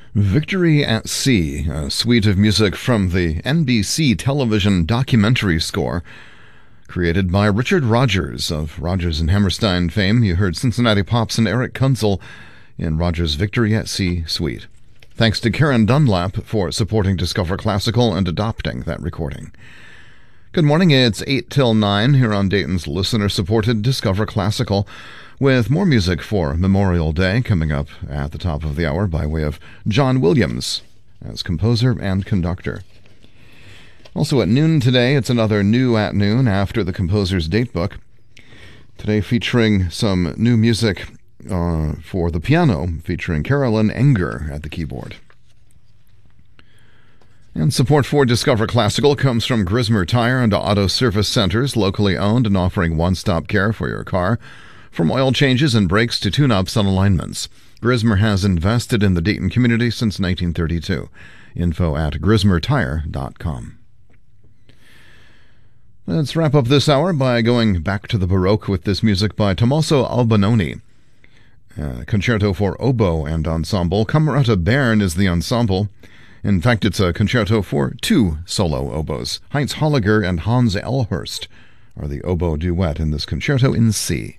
Victory at Sea, a suite of music from the NBC television documentary score created by Richard Rodgers of Rodgers and Hammerstein fame. You heard Cincinnati Pops and Eric Kunzel in Rodgers' Victory at Sea suite. Thanks to Karen Dunlap for supporting Discover Classical and adopting that recording. Good morning, it's 8 till 9 here on Dayton's listener-supported Discover Classical, with more music for Memorial Day coming up at the top of the hour by way of John Williams as composer and conductor. Also at noon today, it's another New at Noon after the composer's datebook. Today featuring some new music for the piano, featuring Carolyn Enger at the keyboard. And support for Discover Classical comes from Grismer Tire and Auto Service Centers, locally owned and offering one-stop care for your car. From oil changes and brakes to tune-ups and alignments, Grismer has invested in the Dayton community since 1932. Info at grismertire.com. Let's wrap up this hour by going back to the Baroque with this music by Tommaso Albinoni. Concerto for oboe and ensemble. Camerata Bern is the ensemble. In fact, it's a concerto for two solo oboes. Heinz Holliger and Hans Elhurst are the oboe duet in this concerto in C.